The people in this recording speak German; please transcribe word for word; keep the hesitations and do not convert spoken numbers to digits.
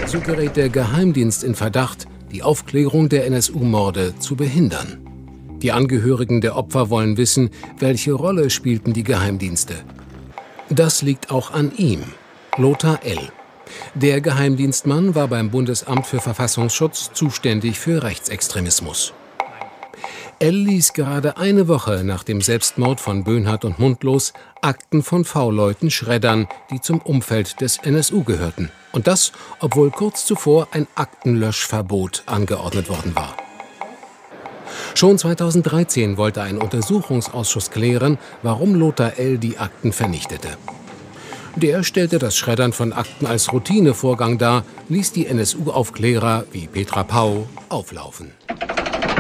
So gerät der Geheimdienst in Verdacht, die Aufklärung der N S U-Morde zu behindern. Die Angehörigen der Opfer wollen wissen, welche Rolle spielten die Geheimdienste. Das liegt auch an ihm, Lothar L. Der Geheimdienstmann war beim Bundesamt für Verfassungsschutz zuständig für Rechtsextremismus. L. ließ gerade eine Woche nach dem Selbstmord von Böhnhardt und Mundlos Akten von V-Leuten schreddern, die zum Umfeld des N S U gehörten. Und das, obwohl kurz zuvor ein Aktenlöschverbot angeordnet worden war. Schon zweitausenddreizehn wollte ein Untersuchungsausschuss klären, warum Lothar L. die Akten vernichtete. Der stellte das Schreddern von Akten als Routinevorgang dar, ließ die N S U-Aufklärer wie Petra Pau auflaufen.